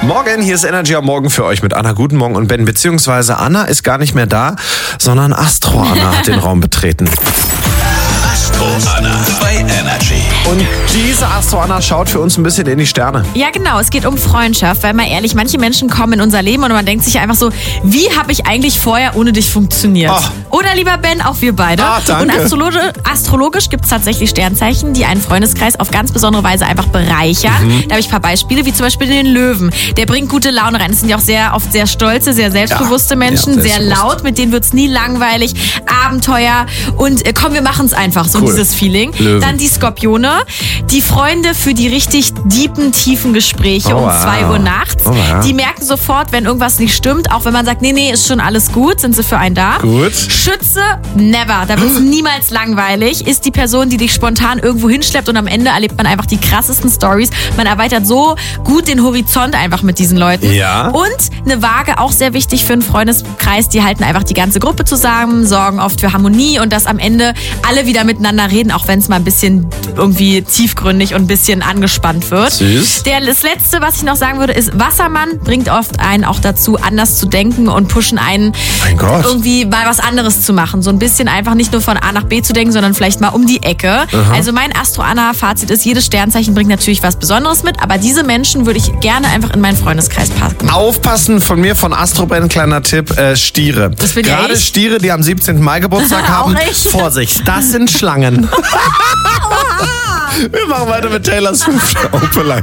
Morgen, hier ist Energy am Morgen für euch mit Anna. Guten Morgen und Ben. Beziehungsweise Anna ist gar nicht mehr da, sondern Astro Anna hat den Raum betreten. Astro Anna bei Energy. Und diese Astro Anna schaut für uns ein bisschen in die Sterne. Ja, genau. Es geht um Freundschaft, weil mal ehrlich, manche Menschen kommen in unser Leben und man denkt sich einfach so, wie habe ich eigentlich vorher ohne dich funktioniert? Ach. Oder lieber Ben, auch wir beide. Danke. Und astrologisch gibt es tatsächlich Sternzeichen, die einen Freundeskreis auf ganz besondere Weise einfach bereichern. Da habe ich ein paar Beispiele, wie zum Beispiel den Löwen. Der bringt gute Laune rein. Das sind ja auch sehr oft sehr stolze, sehr selbstbewusste Menschen, sehr laut, mit denen wird es nie langweilig. Abenteuer und komm, wir machen es einfach, so dieses Feeling. Löwen. Dann die Skorpione, die Freunde für die richtig tiefen Gespräche um 2 Uhr nachts. Die merken sofort, wenn irgendwas nicht stimmt, auch wenn man sagt, nee, ist schon alles gut, sind sie für einen da. Gut. Schütze, never. Da wird es niemals langweilig. Ist die Person, die dich spontan irgendwo hinschleppt und am Ende erlebt man einfach die krassesten Stories. Man erweitert so gut den Horizont einfach mit diesen Leuten. Ja. Und eine Waage, auch sehr wichtig für einen Freundeskreis. Die halten einfach die ganze Gruppe zusammen, sorgen oft für Harmonie und dass am Ende alle wieder miteinander reden, auch wenn es mal ein bisschen irgendwie tiefgründig und ein bisschen angespannt wird. Süß. Das Letzte, was ich noch sagen würde, ist Wassermann bringt oft einen auch dazu, anders zu denken und pushen einen, Mein Gott. irgendwie mal was anderes zu machen. So ein bisschen einfach nicht nur von A nach B zu denken, sondern vielleicht mal um die Ecke. Also mein Astro-Anna-Fazit ist, jedes Sternzeichen bringt natürlich was Besonderes mit, aber diese Menschen würde ich gerne einfach in meinen Freundeskreis packen. Aufpassen von mir, von Astro Ben, kleiner Tipp, Stiere. Das bin ja Gerade ich. Stiere, die am 17. Mai Geburtstag haben, Auch ich. Vorsicht, das sind Schlangen. Wir machen weiter mit Taylor Swift, Opalite.